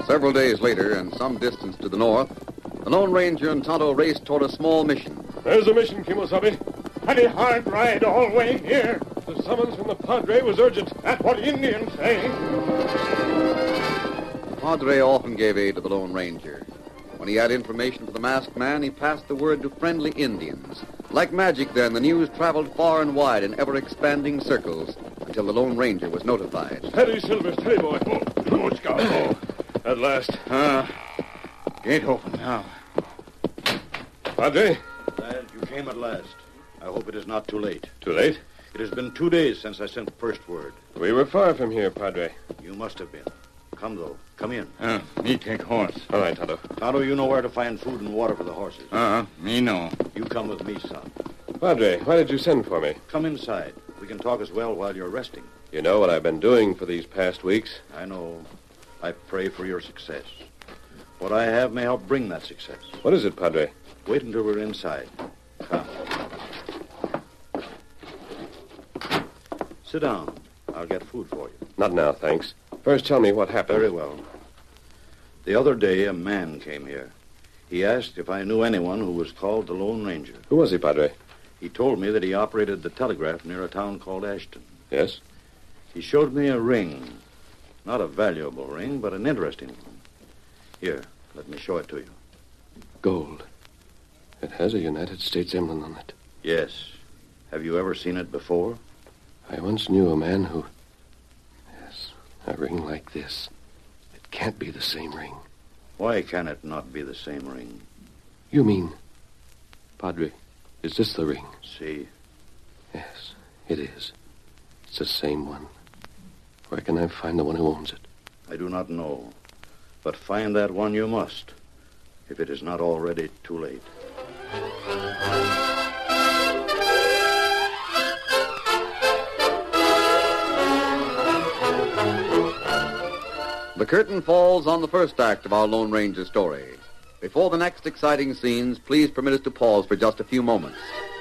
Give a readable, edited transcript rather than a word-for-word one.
Several days later, and some distance to the north, the Lone Ranger and Tonto raced toward a small mission. There's a mission, Kimosabe. Pretty hard ride all the way here. The summons from the Padre was urgent. That's what Indians say. The Padre often gave aid to the Lone Ranger. When he had information for the masked man, he passed the word to friendly Indians. Like magic, then, the news traveled far and wide in ever-expanding circles until the Lone Ranger was notified. Steady, Silver, steady, boy. Go, Scout. At last. Gate open now. Padre? Lad, you came at last. I hope it is not too late. Too late? It has been 2 days since I sent the first word. We were far from here, Padre. You must have been. Come, though. Come in. Me take horse. All right, Tonto. Tonto, you know where to find food and water for the horses. Me know. You come with me, son. Padre, why did you send for me? Come inside. We can talk as well while you're resting. You know what I've been doing for these past weeks. I know. I pray for your success. What I have may help bring that success. What is it, Padre? Wait until we're inside. Come. Sit down. I'll get food for you. Not now, thanks. First, tell me what happened. Very well. The other day, a man came here. He asked if I knew anyone who was called the Lone Ranger. Who was he, Padre? He told me that he operated the telegraph near a town called Ashton. Yes? He showed me a ring. Not a valuable ring, but an interesting one. Here, let me show it to you. Gold. It has a United States emblem on it. Yes. Have you ever seen it before? I once knew a man who... Yes, a ring like this. It can't be the same ring. Why can it not be the same ring? You mean... Padre, is this the ring? See? Yes, it is. It's the same one. Where can I find the one who owns it? I do not know. But find that one you must, if it is not already too late. The curtain falls on the first act of our Lone Ranger story. Before the next exciting scenes, please permit us to pause for just a few moments.